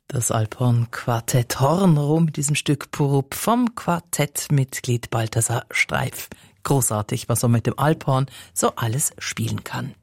Das Alphorn-Quartett Hornroh mit diesem Stück Purup vom Quartettmitglied Balthasar Streif. Großartig, was man mit dem Alphorn so alles spielen kann.